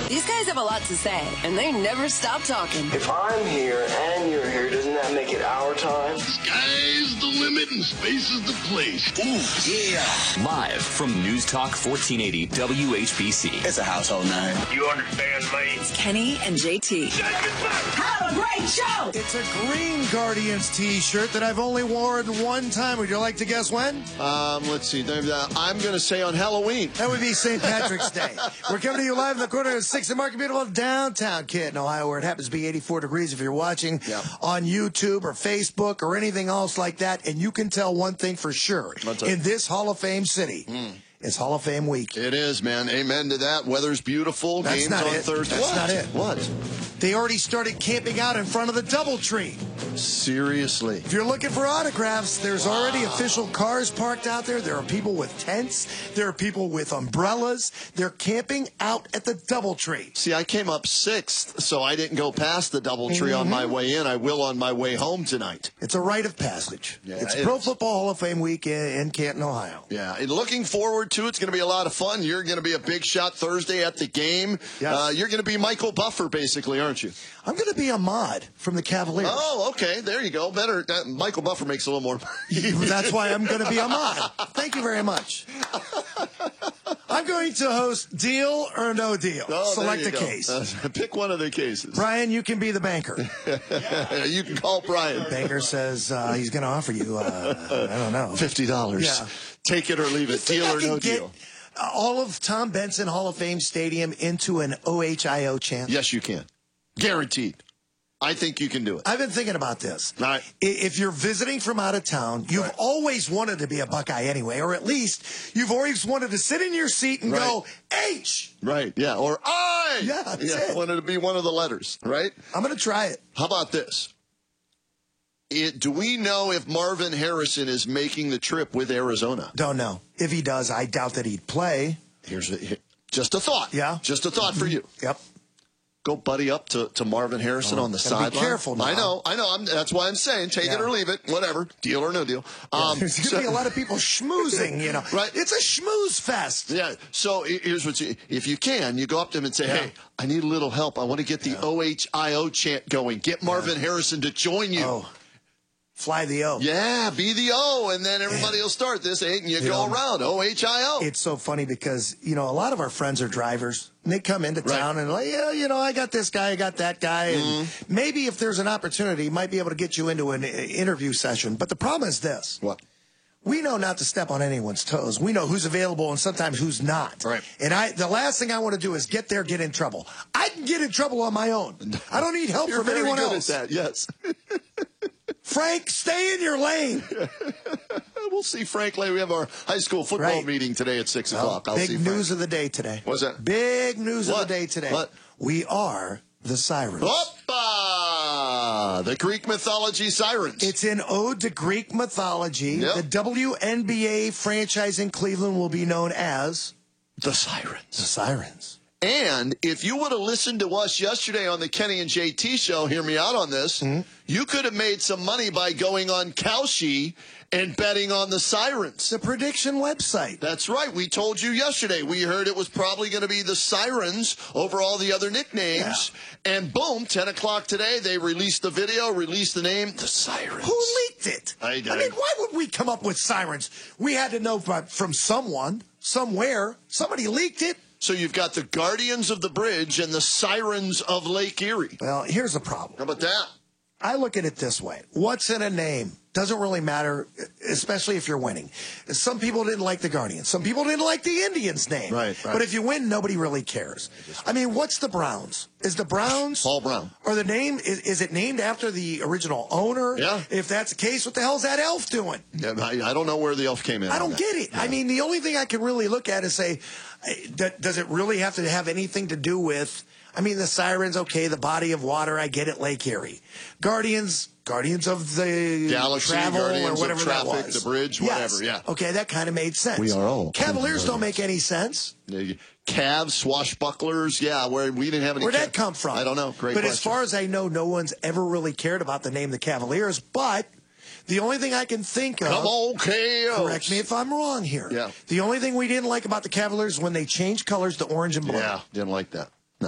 These guys have a lot to say, and they never stop talking. If I'm here and you're here, doesn't that make it our time? Sky's the limit and space is the place. Ooh, yeah. Live from News Talk 1480 WHBC. It's a household name. You understand me? It's Kenny and JT. Have a great show! It's a green Guardians t-shirt that I've only worn one time. Would you like to guess when? Let's see. I'm going to say on Halloween. That would be St. Patrick's Day. We're coming to you live in the corner of 6th and Market, beautiful downtown Canton, Ohio, where it happens to be 84 degrees if you're watching on YouTube or Facebook or anything else like that. And you can tell one thing for sure. In this Hall of Fame city, it's Hall of Fame week. It is, man. Amen to that. Weather's beautiful. That's Games not on it. Thursday. That's not it. What? They already started camping out in front of the DoubleTree. Seriously. If you're looking for autographs, there's already official cars parked out there. There are people with tents. There are people with umbrellas. They're camping out at the DoubleTree. See, I came up 6th, so I didn't go past the DoubleTree on my way in. I will on my way home tonight. It's a rite of passage. Yeah, it's it Pro is. Football Hall of Fame week in Canton, Ohio. Yeah, and looking forward to it. It's going to be a lot of fun. You're going to be a big shot Thursday at the game. Yes. You're going to be Michael Buffer, basically, aren't you? I'm going to be Ahmad from the Cavaliers. Oh, okay. There you go. Better. Michael Buffer makes a little more. That's why I'm going to be Ahmad. Thank you very much. I'm going to host Deal or No Deal. Oh, Select there a you go. case. Pick one of the cases. Brian, you can be the banker. You can call Brian. Banker says he's going to offer you, I don't know. $50. Yeah. Take it or leave You it. think Deal I or can no get deal. all of Tom Benson Hall of Fame Stadium into an OHIO chant? Yes, you can. Guaranteed. I think you can do it. I've been thinking about this. All right. If you're visiting from out of town, you've always wanted to be a Buckeye anyway, or at least you've always wanted to sit in your seat and go, H! Right, yeah. Or I! Yeah, that's it. Wanted to be one of the letters, right? I'm going to try it. How about this? Do we know if Marvin Harrison is making the trip with Arizona? Don't know. If he does, I doubt that he'd play. Just a thought. Yeah. Just a thought for you. Yep. Go buddy up to Marvin Harrison on the sideline. Be careful now. I know. That's why I'm saying take it or leave it. Whatever. Deal or no deal. There's going to be a lot of people schmoozing, you know. Right. It's a schmooze fest. Yeah. So here's what if you can, you go up to him and say, hey, I need a little help. I want to get the OHIO chant going. Get Marvin Harrison to join you. Oh. Fly the O. Yeah, be the O, and then everybody will start this, and you go around, OHIO. It's so funny because, a lot of our friends are drivers, and they come into town and like, I got this guy, I got that guy, and maybe if there's an opportunity, might be able to get you into an interview session. But the problem is this. What? We know not to step on anyone's toes. We know who's available and sometimes who's not. Right. And the last thing I want to do is get in trouble. I can get in trouble on my own. I don't need help from anyone else. You're very good at that, yes. Frank, stay in your lane. We'll see Frank later. We have our high school football meeting today at 6 o'clock. I'll see Big Frank. news of the day today. What's that? Big news of the day today. What? We are the Sirens. Oppa! The Greek mythology Sirens. It's an ode to Greek mythology. Yep. The WNBA franchise in Cleveland will be known as the Sirens. The Sirens. And if you would have listened to us yesterday on the Kenny and JT show, hear me out on this, you could have made some money by going on Kalshi and betting on the Sirens. The prediction website. That's right. We told you yesterday. We heard it was probably going to be the Sirens over all the other nicknames. Yeah. And boom, 10 o'clock today, they released the video, released the name, the Sirens. Who leaked it? I mean, why would we come up with Sirens? We had to know from someone, somewhere. Somebody leaked it. So you've got the Guardians of the Bridge and the Sirens of Lake Erie. Well, here's the problem. How about that? I look at it this way. What's in a name doesn't really matter, especially if you're winning. Some people didn't like the Guardians. Some people didn't like the Indians name. Right. But if you win, nobody really cares. I mean, what's the Browns? Is the Browns Paul Brown? Or the name, is it named after the original owner? Yeah. If that's the case, what the hell's that elf doing? Yeah, I don't know where the elf came in. I don't get it. Yeah. I mean, the only thing I can really look at is say, does it really have to have anything to do with, I mean, the Sirens, okay, the body of water, I get it, Lake Erie. Guardians of the Galaxy, travel Guardians or whatever of traffic, that was. the bridge, whatever, yeah. Okay, that kind of made sense. We are all Cavaliers don't make any sense. Cavs, swashbucklers, where we didn't have any. Where'd that come from? I don't know. Great But question. as far as I know, no one's ever really cared about the name the Cavaliers, but the only thing I can think of... Come on, Chaos. Correct me if I'm wrong here. Yeah. The only thing we didn't like about the Cavaliers is when they changed colors to orange and blue. Yeah, didn't like that.